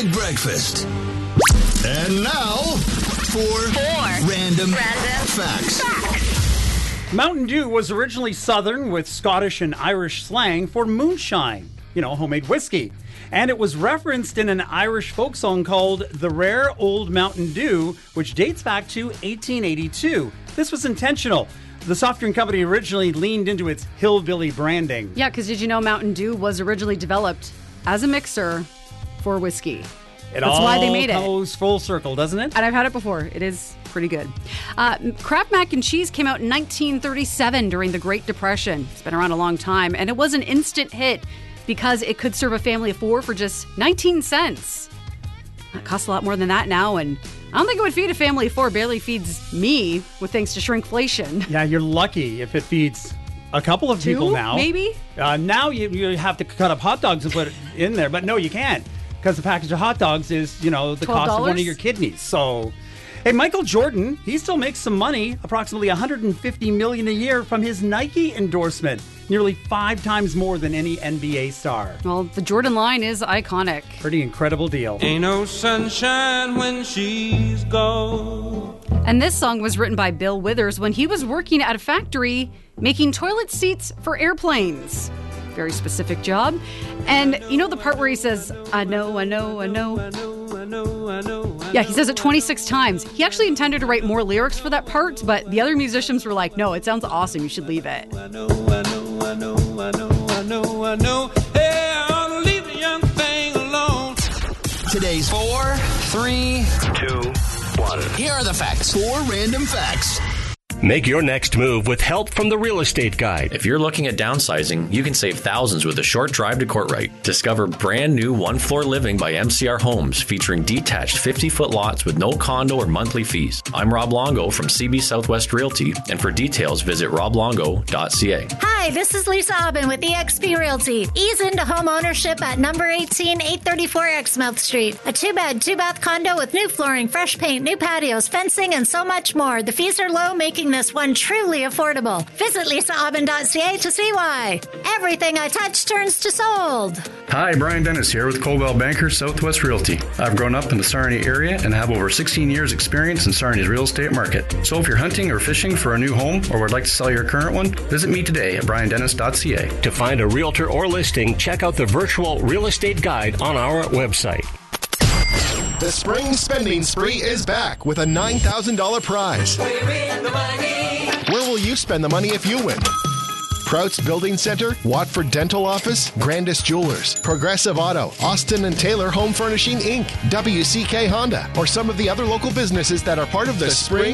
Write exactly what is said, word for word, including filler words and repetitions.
Big Breakfast. And now for Four Random, Random Facts. Facts. Mountain Dew was originally Southern with Scottish and Irish slang for moonshine, you know, homemade whiskey. And it was referenced in an Irish folk song called The Rare Old Mountain Dew, which dates back to eighteen eighty-two. This was intentional. The soft drink company originally leaned into its hillbilly branding. Yeah, because did you know Mountain Dew was originally developed as a mixer for whiskey? It That's all why they made it. goes full circle, doesn't it? And I've had it before. It is pretty good. Uh, Kraft Mac and Cheese came out in nineteen thirty-seven during the Great Depression. It's been around a long time, and it was an instant hit because it could serve a family of four for just nineteen cents. It costs a lot more than that now, and I don't think it would feed a family of four. It barely feeds me, with thanks to shrinkflation. Yeah, you're lucky if it feeds a couple of Two, people now. maybe? Uh, now you, you have to cut up hot dogs and put it in there, but no, you can't. Because the package of hot dogs is, you know, the cost of one of your kidneys. So, hey, Michael Jordan, he still makes some money, approximately one hundred fifty million dollars a year from his Nike endorsement, nearly five times more than any N B A star. Well, the Jordan line is iconic. Pretty incredible deal. Ain't no sunshine when she's gone. And this song was written by Bill Withers when he was working at a factory making toilet seats for airplanes. Very specific job. And you know the part where he says, I know, I know, I know. I know, I know, I know. I Yeah, he says it twenty-six times. He actually intended to write more lyrics for that part, but the other musicians were like, no, it sounds awesome. You should leave it. I know, I know, I know, I know, I know, I know. Hey, I'll leave the young thing alone. Today's Four, three, two, one. Here are the facts. Four random facts. Make your next move with help from the Real Estate Guide. If you're looking at downsizing, you can save thousands with a short drive to Courtright. Discover brand new one-floor living by M C R Homes featuring detached fifty-foot lots with no condo or monthly fees. I'm Rob Longo from C B Southwest Realty, and for details, visit rob longo dot c a. Hi, this is Lisa Aubin with E X P Realty. Ease into home ownership at number eighteen, eight thirty-four Exmouth Street. A two-bed, two-bath condo with new flooring, fresh paint, new patios, fencing, and so much more. The fees are low, making this one truly affordable. Visit lisa aubin dot c a to see why. Everything I touch turns to sold. Hi, Brian Dennis here with Coldwell Banker Southwest Realty. I've grown up in the Sarnia area and have over sixteen years experience in Sarnia's real estate market. So if you're hunting or fishing for a new home or would like to sell your current one, visit me today at brian dennis dot c a. To find a realtor or listing, check out the virtual Real Estate Guide on our website. The spring spending spree is back with a nine thousand dollars prize. We're in the money. Where will you spend the money if you win? Prouts Building Center, Watford Dental Office, Grandis Jewelers, Progressive Auto, Austin and Taylor Home Furnishing Incorporated, W C K Honda, or some of the other local businesses that are part of the spring